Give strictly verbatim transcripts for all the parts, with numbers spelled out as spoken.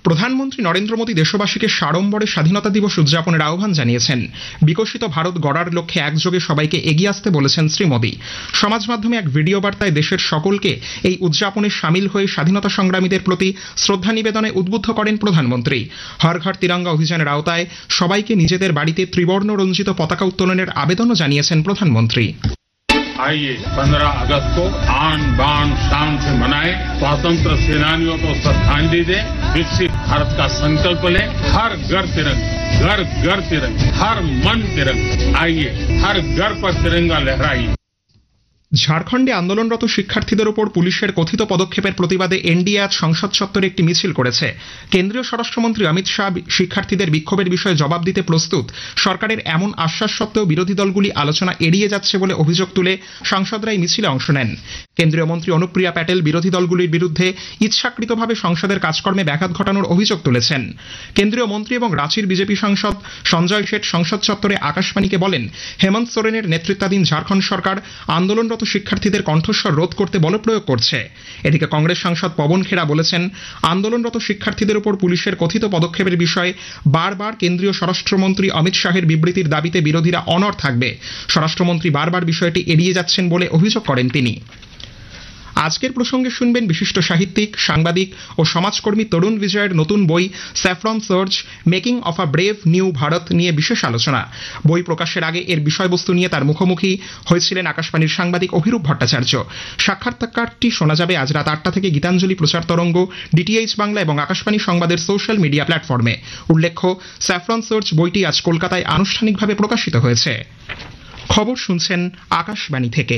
প্রধানমন্ত্রী নরেন্দ্র মোদী দেশবাসীকে সাড়ম্বরে স্বাধীনতা দিবস উদযাপনের আহ্বান জানিয়েছেন। বিকশিত ভারত গড়ার লক্ষ্যে একযোগে সবাইকে এগিয়ে আসতে বলেছেন শ্রী মোদী। সমাজ মাধ্যমে এক ভিডিও বার্তায় দেশের সকলকে এই উদযাপনে সামিল হয়ে স্বাধীনতা সংগ্রামীদের প্রতি শ্রদ্ধা নিবেদনে উদ্বুদ্ধ করেন প্রধানমন্ত্রী। হর ঘর তিরঙ্গা অভিযানের আওতায় সবাইকে নিজেদের বাড়িতে ত্রিবর্ণ রঞ্জিত পতাকা উত্তোলনের আবেদনও জানিয়েছেন প্রধানমন্ত্রী। आइए पंद्रह अगस्त को आन बान शान से मनाएं, स्वतंत्र सेनानियों को श्रद्धांजलि दें, विकसित भारत का संकल्प लें। हर घर तिरंगा, घर घर तिरंगा, हर मन तिरंगा। आइए हर घर पर तिरंगा लहराइए। ঝাড়খণ্ডে আন্দোলনরত শিক্ষার্থীদের উপর পুলিশের কথিত পদক্ষেপের প্রতিবাদে এনডিএ আজ সংসদ চত্বরে একটি মিছিল করেছে। কেন্দ্রীয় স্বরাষ্ট্রমন্ত্রী অমিত শাহ শিক্ষার্থীদের বিক্ষোভের বিষয়ে জবাব দিতে প্রস্তুত। সরকারের এমন আশ্বাস সত্ত্বেও বিরোধী দলগুলি আলোচনা এড়িয়ে যাচ্ছে বলে অভিযোগ তুলে সাংসদরা এই মিছিলে অংশ নেন। কেন্দ্রীয় মন্ত্রী অনুপ্রিয়া প্যাটেল বিরোধী দলগুলির বিরুদ্ধে ইচ্ছাকৃতভাবে সংসদের কাজকর্মে ব্যাঘাত ঘটানোর অভিযোগ তুলেছেন। কেন্দ্রীয় মন্ত্রী এবং রাঁচির বিজেপি সাংসদ সঞ্জয় শেঠ সংসদ চত্বরে আকাশবাণীকে বলেন, হেমন্ত সোরেনের নেতৃত্বাধীন ঝাড়খণ্ড সরকার আন্দোলনরত শিক্ষার্থীদের কণ্ঠস্বর রোধ করতে বলপ্রয়োগ করছে। এদিকে কংগ্রেস সাংসদ পবন খেরা বলেছেন, আন্দোলনরত শিক্ষার্থীদের উপর পুলিশের কথিত পদক্ষেপের বিষয়ে বারবার কেন্দ্রীয় স্বরাষ্ট্রমন্ত্রী অমিত শাহের বিবৃতির দাবিতে বিরোধীরা অনড় থাকবে। স্বরাষ্ট্রমন্ত্রী বারবার বিষয়টি এড়িয়ে যাচ্ছেন বলে অভিযোগ করেন তিনি। আজকের প্রসঙ্গে শুনবেন বিশিষ্ট সাহিত্যিক, সাংবাদিক ও সমাজকর্মী তরুণ বিজয়ের নতুন বই saffron search making of a brave new Bharat নিয়ে বিশেষ আলোচনা। বই প্রকাশের আগে এর বিষয়বস্তু নিয়ে তার মুখোমুখি হয়েছিলেন আকাশবাণীর সাংবাদিক অভিরূপ ভট্টাচার্য। সাক্ষাৎকারটি শোনা যাবে আজ রাত আটটা থেকে গীতাঞ্জলি প্রচার তরঙ্গ, ডিটিএইচ বাংলা এবং আকাশবাণী সংবাদের সোশ্যাল মিডিয়া প্ল্যাটফর্মে। উল্লেখ্য, স্যাফরন সার্চ বইটি আজ কলকাতায় আনুষ্ঠানিকভাবে প্রকাশিত হয়েছে। খবর শুনছেন আকাশবাণী থেকে।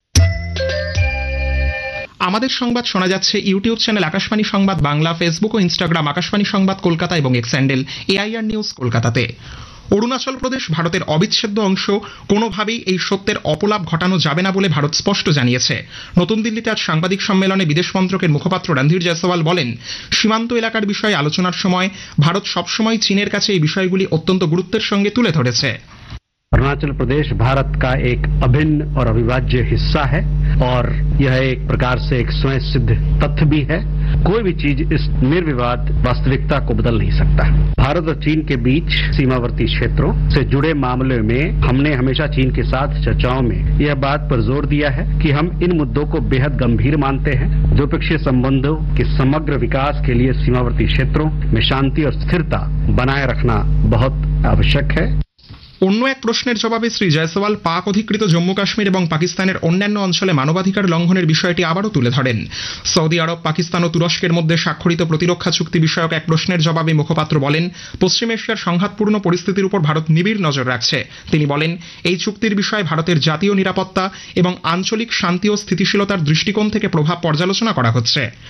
আমাদের সংবাদ শোনা যাচ্ছে ইউটিউব চ্যানেল আকাশবাণী সংবাদ বাংলা, ফেসবুক ও ইনস্টাগ্রাম আকাশবাণী সংবাদ কলকাতা এবং এক্স হ্যান্ডেল এআইআর নিউজ কলকাতাতে। অরুণাচল প্রদেশ ভারতের অবিচ্ছেদ্য অংশ, কোনোভাবেই এই সত্যের অপলাপ ঘটানো যাবে না বলে ভারত স্পষ্ট জানিয়েছে। নতুন দিল্লিতে আজ সাংবাদিক সম্মেলনে বিদেশ মন্ত্রকের মুখপাত্র রণধীর জয়সওয়াল বলেন, সীমান্ত এলাকার বিষয়ে আলোচনার সময় ভারত সবসময় চীনের কাছে এই বিষয়গুলি অত্যন্ত গুরুত্বের সঙ্গে তুলে ধরেছে। अरुणाचल प्रदेश भारत का एक अभिन्न और अविभाज्य हिस्सा है और यह एक प्रकार से एक स्वयं सिद्ध तथ्य भी है। कोई भी चीज इस निर्विवाद वास्तविकता को बदल नहीं सकता। भारत और चीन के बीच सीमावर्ती क्षेत्रों से जुड़े मामले में हमने हमेशा चीन के साथ चर्चाओं में यह बात पर जोर दिया है कि हम इन मुद्दों को बेहद गंभीर मानते हैं। द्विपक्षीय संबंधों के समग्र विकास के लिए सीमावर्ती क्षेत्रों में शांति और स्थिरता बनाए रखना बहुत आवश्यक है। অন্য এক প্রশ্নের জবাবে শ্রী জয়সওয়াল পাক অধিকৃত জম্মু কাশ্মীর এবং পাকিস্তানের অন্যান্য অঞ্চলে মানবাধিকার লঙ্ঘনের বিষয়টি আবারও তুলে ধরেন। সৌদি আরব, পাকিস্তান ও তুরস্কের মধ্যে স্বাক্ষরিত প্রতিরক্ষা চুক্তি বিষয়ক এক প্রশ্নের জবাবে মুখপাত্র বলেন, পশ্চিম এশিয়ার সংঘাতপূর্ণ পরিস্থিতির উপর ভারত নিবিড় নজর রাখছে। তিনি বলেন, এই চুক্তির বিষয়ে ভারতের জাতীয় নিরাপত্তা এবং আঞ্চলিক শান্তি ও স্থিতিশীলতার দৃষ্টিকোণ থেকে প্রভাব পর্যালোচনা করা হচ্ছে।